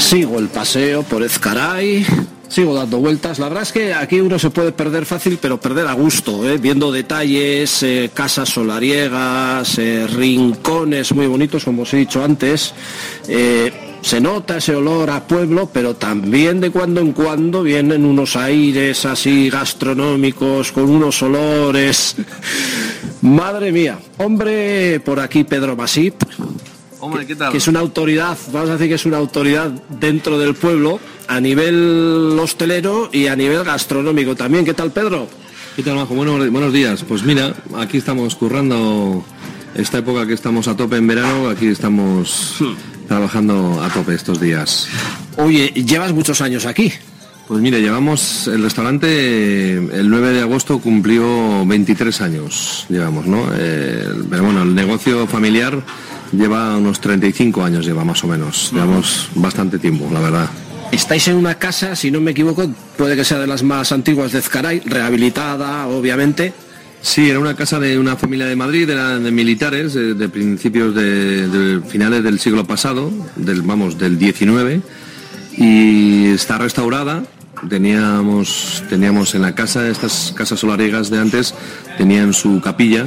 Sigo el paseo por Ezcaray, sigo dando vueltas. La verdad es que aquí uno se puede perder fácil, pero perder a gusto, viendo detalles, casas solariegas, rincones muy bonitos, como os he dicho antes. Se nota ese olor a pueblo, pero también de cuando en cuando vienen unos aires así gastronómicos, con unos olores. Madre mía. Hombre, por aquí Pedro Masip. Hombre, ¿qué tal? Que es una autoridad, vamos a decir que es una autoridad dentro del pueblo, a nivel hostelero y a nivel gastronómico también. ¿Qué tal, Pedro? ¿Qué tal, Majo? Buenos días. Pues mira, aquí estamos currando esta época que estamos a tope en verano, aquí estamos trabajando a tope estos días. Oye, ¿llevas muchos años aquí? Pues mire, llevamos, el restaurante el 9 de agosto cumplió 23 años, llevamos, ¿no? Pero bueno, el negocio familiar lleva unos 35 años, lleva más o menos. Llevamos bastante tiempo, la verdad. Estáis en una casa, si no me equivoco, puede que sea de las más antiguas de Ezcaray, rehabilitada, obviamente. Sí, era una casa de una familia de Madrid, era de militares, de principios de finales del siglo pasado, del 19, y está restaurada. Teníamos en la casa, estas casas solariegas de antes, tenían su capilla,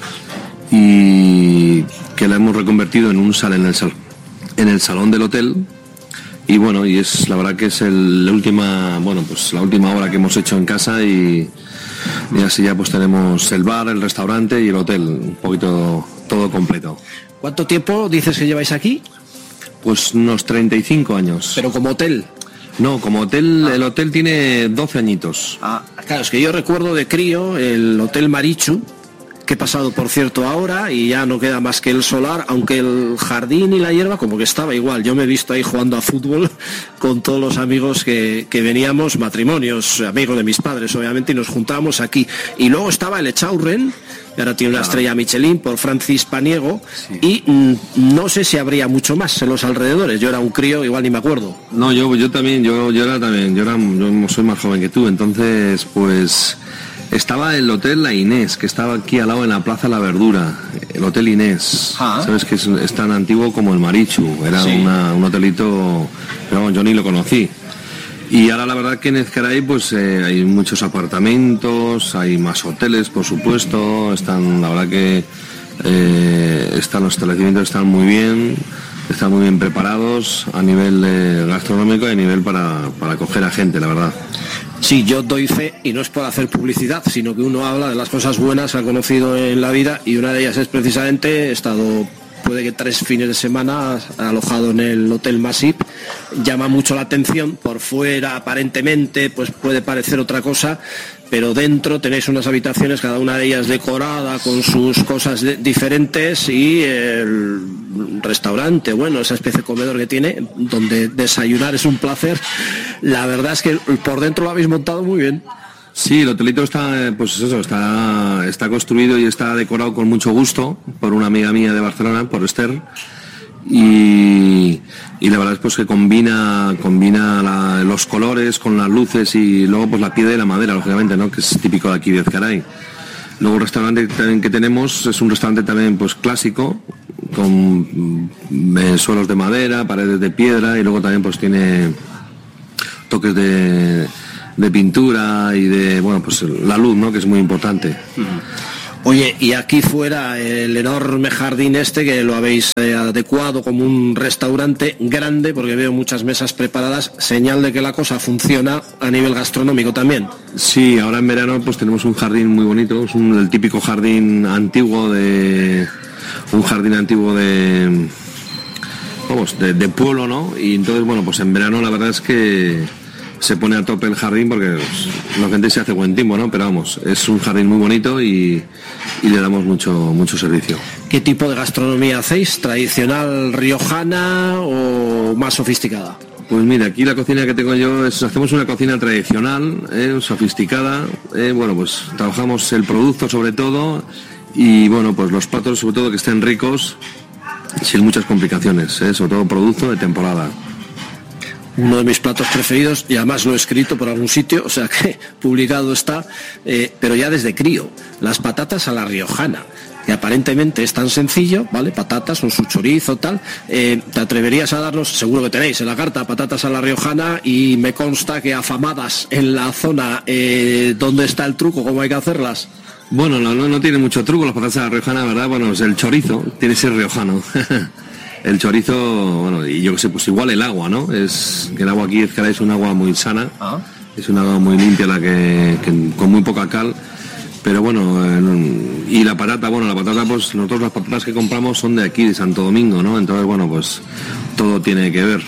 y que la hemos reconvertido en un en el salón del hotel. Y bueno, y es la verdad que es la última hora que hemos hecho en casa, y así ya pues tenemos el bar, el restaurante y el hotel, un poquito todo completo. ¿Cuánto tiempo dices que lleváis aquí? Pues unos 35 años. ¿Pero como hotel? No, como hotel, el hotel tiene 12 añitos. Claro, es que yo recuerdo de crío el Hotel Marichu, que he pasado por cierto ahora, y ya no queda más que el solar, aunque el jardín y la hierba como que estaba igual. Yo me he visto ahí jugando a fútbol con todos los amigos que veníamos, matrimonios, amigos de mis padres obviamente, y nos juntábamos aquí. Y luego estaba el Echaurren, que ahora tiene una estrella Michelin, por Francis Paniego, sí. Y no sé si habría mucho más en los alrededores. Yo era un crío, igual ni me acuerdo. No, yo soy más joven que tú, entonces pues estaba el Hotel La Inés, que estaba aquí al lado en la Plaza La Verdura, el Hotel Inés. Sabes que es tan antiguo como el Marichu, era sí. Un hotelito, pero vamos, yo ni lo conocí. Y ahora la verdad que en Ezcaray pues hay muchos apartamentos, hay más hoteles, por supuesto, la verdad que los establecimientos están muy bien preparados a nivel gastronómico y a nivel para acoger a gente, la verdad. Sí, yo doy fe, y no es por hacer publicidad, sino que uno habla de las cosas buenas que ha conocido en la vida, y una de ellas es precisamente, he estado puede que 3 fines de semana alojado en el Hotel Masip. Llama mucho la atención. Por fuera aparentemente pues puede parecer otra cosa, pero dentro tenéis unas habitaciones, cada una de ellas decorada con sus cosas diferentes, y el restaurante, bueno, esa especie de comedor que tiene, donde desayunar es un placer. La verdad es que por dentro lo habéis montado muy bien. Sí, el hotelito está construido y está decorado con mucho gusto por una amiga mía de Barcelona, por Esther, y la verdad es pues que combina los colores con las luces, y luego pues la piedra y la madera, lógicamente, ¿no?, que es típico de aquí de Ezcaray. Luego el restaurante también que tenemos es un restaurante también pues clásico, con suelos de madera, paredes de piedra, y luego también pues tiene toques de pintura y de, bueno, pues la luz, ¿no?, que es muy importante. Oye, y aquí fuera el enorme jardín que lo habéis adecuado como un restaurante grande, porque veo muchas mesas preparadas, señal de que la cosa funciona a nivel gastronómico también. Sí, ahora en verano pues tenemos un jardín muy bonito, es el típico jardín antiguo de pueblo, ¿no? Y entonces, bueno, pues en verano la verdad es que se pone a tope el jardín, porque la gente se hace buen tiempo, ¿no? Pero vamos, es un jardín muy bonito y le damos mucho servicio. ¿Qué tipo de gastronomía hacéis? ¿Tradicional riojana o más sofisticada? Pues mira, aquí la cocina que tengo yo hacemos una cocina tradicional, sofisticada. Bueno, pues trabajamos el producto sobre todo, y bueno, pues los platos sobre todo que estén ricos, sin muchas complicaciones, sobre todo producto de temporada. Uno de mis platos preferidos, y además lo he escrito por algún sitio, o sea que publicado está, pero ya desde crío, las patatas a la riojana. que aparentemente es tan sencillo, ¿vale? Patatas con su chorizo, tal. ¿Te atreverías a darnos, seguro que tenéis en la carta, patatas a la riojana, y me consta que afamadas en la zona donde está el truco, cómo hay que hacerlas? Bueno, no tiene mucho truco las patatas a la riojana, ¿verdad? Bueno, es el chorizo, tiene que ser riojano. El chorizo, bueno, y yo qué sé, pues igual el agua, ¿no? Es que el agua aquí es un agua muy sana, es un agua muy limpia, que con muy poca cal. Pero bueno, y la patata, pues nosotros las patatas que compramos son de aquí, de Santo Domingo, ¿no? Entonces, bueno, pues todo tiene que ver.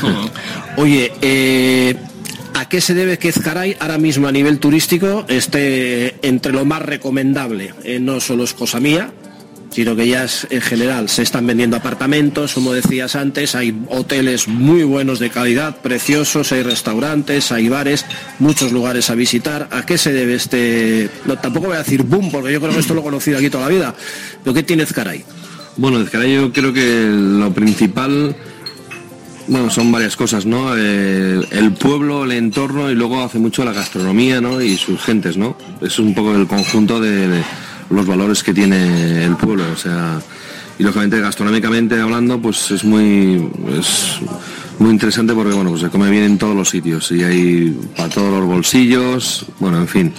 Oye, ¿a qué se debe que Ezcaray ahora mismo a nivel turístico esté entre lo más recomendable? No solo es cosa mía, sino que ya es, en general se están vendiendo apartamentos, como decías antes, hay hoteles muy buenos de calidad, preciosos, hay restaurantes, hay bares, muchos lugares a visitar. ¿A qué se debe no, tampoco voy a decir boom, porque yo creo que esto lo he conocido aquí toda la vida, pero ¿qué tiene Ezcaray? Bueno, Ezcaray yo creo que lo principal, bueno, son varias cosas, ¿no? El pueblo, el entorno, y luego hace mucho la gastronomía, ¿no? Y sus gentes, ¿no? Es un poco el conjunto de los valores que tiene el pueblo, o sea, y lógicamente gastronómicamente hablando, pues es muy interesante, porque bueno, pues se come bien en todos los sitios y hay para todos los bolsillos, bueno, en fin,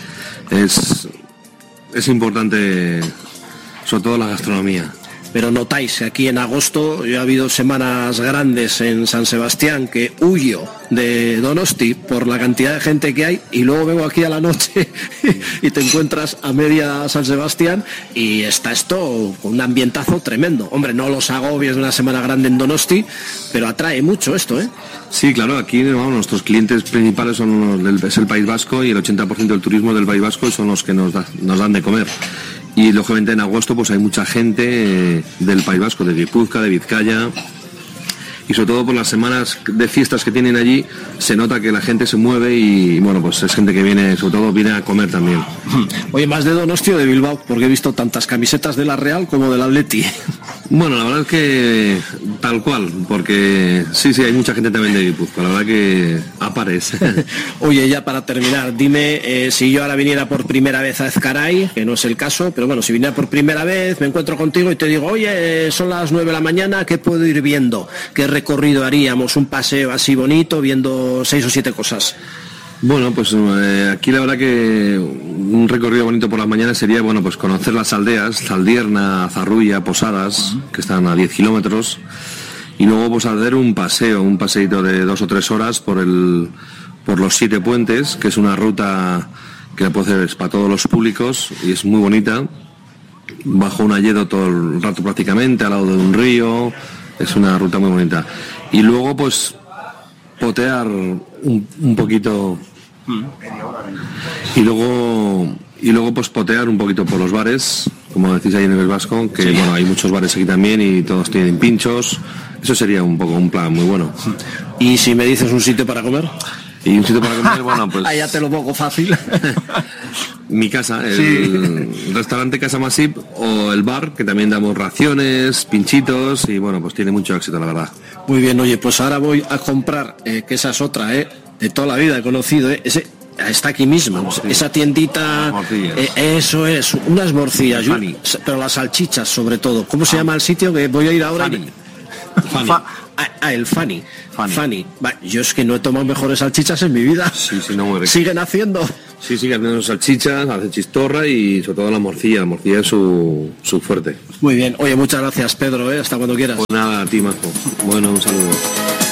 es importante sobre todo la gastronomía. Pero notáis que aquí en agosto ya ha habido semanas grandes en San Sebastián que huyo de Donosti por la cantidad de gente que hay, y luego vengo aquí a la noche y te encuentras a media San Sebastián y está esto con un ambientazo tremendo. Hombre, no los agobios de una semana grande en Donosti, pero atrae mucho esto, ¿eh? Sí, claro, aquí nuestros clientes principales es el País Vasco, y el 80% del turismo del País Vasco son los que nos dan de comer. Y lógicamente en agosto pues hay mucha gente del País Vasco, de Guipúzcoa, de Vizcaya, y sobre todo por las semanas de fiestas que tienen allí se nota que la gente se mueve, y bueno, pues es gente que viene a comer también. Oye, más de Donosti o de Bilbao, porque he visto tantas camisetas de la Real como del Atleti. Bueno, la verdad es que tal cual, porque sí, hay mucha gente también de Guipúzcoa, la verdad que aparece. Oye, ya para terminar, dime, si yo ahora viniera por primera vez a Ezcaray, que no es el caso, pero bueno, si viniera por primera vez, me encuentro contigo y te digo, oye, son las 9 de la mañana, ¿qué puedo ir viendo? ¿Qué recorrido haríamos? Un paseo así bonito, viendo 6 o 7 cosas. Bueno, pues aquí la verdad que un recorrido bonito por las mañanas sería, bueno, pues conocer las aldeas, Zaldierna, Zarrulla, Posadas, que están a 10 kilómetros, y luego pues hacer un paseíto de 2 o 3 horas por los 7 puentes, que es una ruta que la puede hacer para todos los públicos y es muy bonita, bajo un hayedo todo el rato prácticamente, al lado de un río, es una ruta muy bonita. Y luego pues potear un poquito, y luego pues potear un poquito por los bares, como decís ahí en el Vasco, que sí. Bueno, hay muchos bares aquí también y todos tienen pinchos. Eso sería un poco un plan muy bueno. ¿Y si me dices un sitio para comer? Y un sitio para comer, bueno, pues ahí ya te lo pongo fácil. Mi casa, el restaurante Casa Masip, o el bar, que también damos raciones, pinchitos, y bueno, pues tiene mucho éxito, la verdad. Muy bien, oye, pues ahora voy a comprar, que esa es otra, de toda la vida he conocido, está aquí mismo, morcillas. Esa tiendita, eso es, unas morcillas, pero las salchichas sobre todo. ¿Cómo se llama el sitio que voy a ir ahora? Fanny. El Fanny. Yo es que no he tomado mejores salchichas en mi vida. Sí, no, muy rico. ¿Siguen haciendo? Sí, siguen haciendo salchichas, hacen chistorra y sobre todo la morcilla. La morcilla es su fuerte. Muy bien. Oye, muchas gracias, Pedro, hasta cuando quieras. Pues nada, a ti, Majo. Bueno, un saludo.